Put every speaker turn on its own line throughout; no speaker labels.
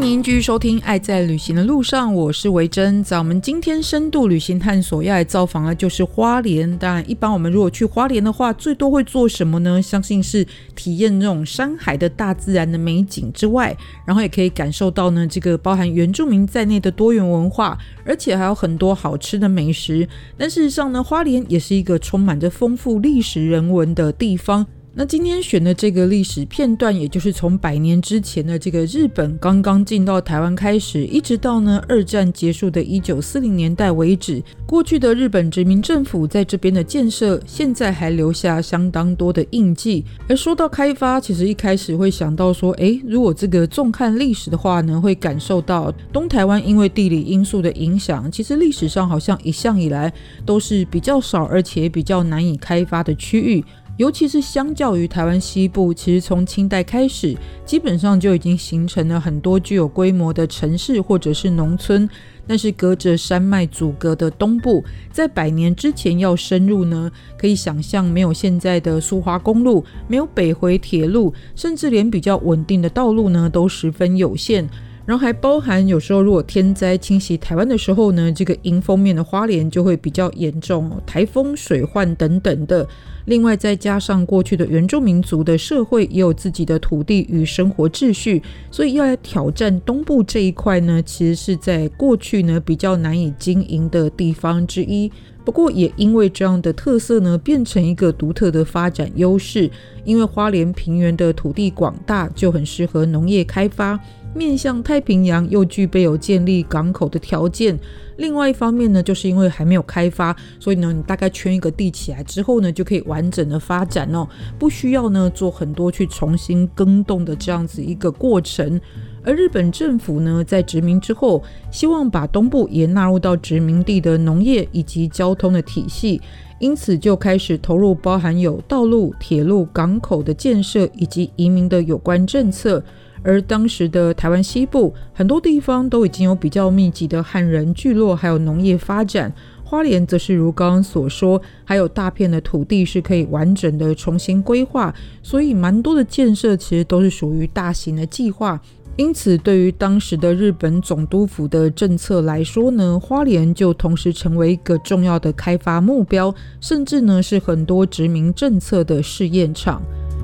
迎继续收听爱在旅行的路上，我是维珍。在我们今天深度旅行探索要来造访的就是花莲。当然一般我们如果去花莲的话，最多会做什么呢？相信是体验那种山海的大自然的美景之外，然后也可以感受到呢这个包含原住民在内的多元文化，而且还有很多好吃的美食。但事实上呢，花莲也是一个充满着丰富历史人文的地方。那今天选的这个历史片段，也就是从100年之前的这个日本刚刚进到台湾开始，一直到呢2战结束的1940年代为止，过去的日本殖民政府在这边的建设，现在还留下相当多的印记。而说到开发，其实一开始会想到说，如果这个纵看历史的话呢，会感受到东台湾因为地理因素的影响，其实历史上好像一向以来都是比较少而且比较难以开发的区域。尤其是相较于台湾西部，其实从清代开始基本上就已经形成了很多具有规模的城市或者是农村，但是隔着山脉阻隔的东部，在100年之前要深入呢，可以想象没有现在的苏花公路，没有北回铁路，甚至连比较稳定的道路呢都十分有限。然后还包含有时候如果天灾侵袭台湾的时候呢，这个迎风面的花莲就会比较严重，台风、水患等等的。另外再加上过去的原住民族的社会也有自己的土地与生活秩序，所以要来挑战东部这一块呢，其实是在过去呢比较难以经营的地方之一。不过也因为这样的特色呢，变成一个独特的发展优势。因为花莲平原的土地广大，就很适合农业开发，面向太平洋又具备有建立港口的条件。另外一方面呢，就是因为还没有开发，所以呢你大概圈一个地起来之后呢，就可以完整的发展哦，不需要呢做很多去重新更动的这样子一个过程。而日本政府呢，在殖民之后，希望把东部也纳入到殖民地的农业以及交通的体系，因此就开始投入包含有道路、铁路、港口的建设以及移民的有关政策。而当时的台湾西部很多地方都已经有比较密集的汉人聚落，还有农业发展。花莲则是如刚刚所说，还有大片的土地是可以完整的重新规划，所以蛮多的建设其实都是属于大型的计划。因此对于当时的日本总督府的政策来说呢，花莲就同时成为一个重要的开发目标，甚至呢是很多殖民政策的试验场。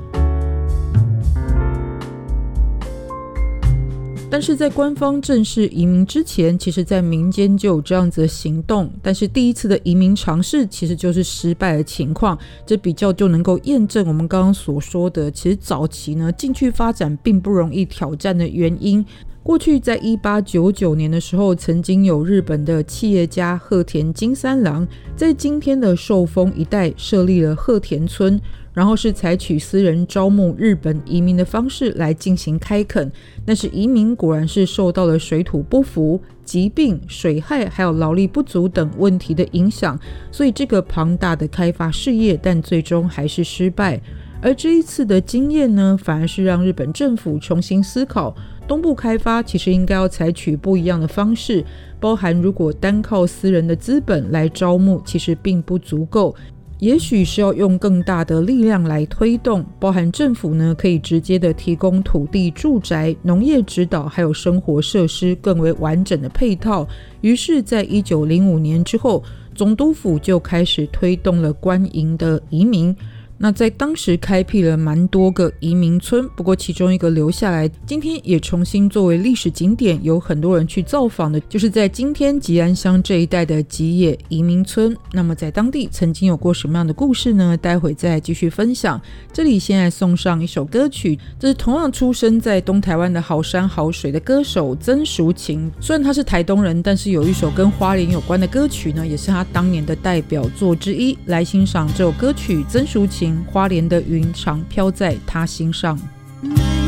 但是在官方正式移民之前，其实在民间就有这样子的行动，但是第一次的移民尝试其实就是失败的情况，这比较就能够验证我们刚刚所说的，其实早期呢进去发展并不容易挑战的原因。过去在1899年的时候，曾经有日本的企业家鹤田金三郎在今天的寿丰一带设立了鹤田村，然后是采取私人招募日本移民的方式来进行开垦。但是移民果然是受到了水土不服、疾病、水害还有劳力不足等问题的影响，所以这个庞大的开发事业但最终还是失败。而这一次的经验呢，反而是让日本政府重新思考东部开发其实应该要采取不一样的方式，包含如果单靠私人的资本来招募其实并不足够，也许是要用更大的力量来推动，包含政府呢可以直接的提供土地、住宅、农业指导还有生活设施更为完整的配套。于是在1905年之后，总督府就开始推动了官营的移民。那在当时开辟了蛮多个移民村，不过其中一个留下来，今天也重新作为历史景点，有很多人去造访的，就是在今天吉安乡这一带的吉野移民村。那么在当地曾经有过什么样的故事呢？待会再继续分享。这里现在送上一首歌曲，这是同样出生在东台湾的好山好水的歌手曾淑琴。虽然他是台东人，但是有一首跟花莲有关的歌曲呢，也是他当年的代表作之一。来欣赏这首歌曲，曾淑琴花莲的云常飘在他心上。